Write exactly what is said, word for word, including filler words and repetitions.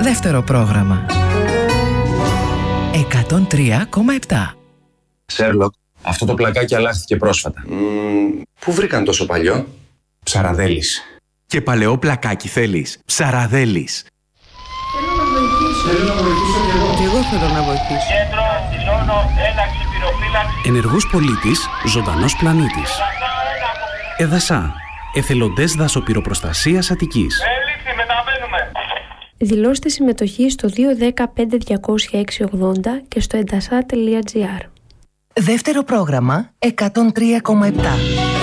Δεύτερο πρόγραμμα. εκατόν τρία κόμμα επτά. Σέρλοκ, αυτό το πλακάκι αλλάχθηκε πρόσφατα. Mm, πού βρήκαν τόσο παλιό? Ψαραδέλης. Και παλαιό πλακάκι θέλεις? Ψαραδέλης. Θέλω να βοηθήσω. Θέλω να βοηθήσω κι εγώ. Κι εγώ θέλω να βοηθήσω. Κέντρο, δηλώνω, έναξη πυροφύλαξη. Ενεργός πολίτης, ζωντανός πλανήτης. Εδασά. Εθελοντές δασοπυροπροστασίας Αττικής. Έλλειψη, μεταβαίνουμε. Δηλώστε συμμετοχή στο δύο ένα πέντε διακόσια έξι ογδόντα και στο εντασά τελεία τζι άρ. Δεύτερο πρόγραμμα εκατόν τρία κόμμα επτά.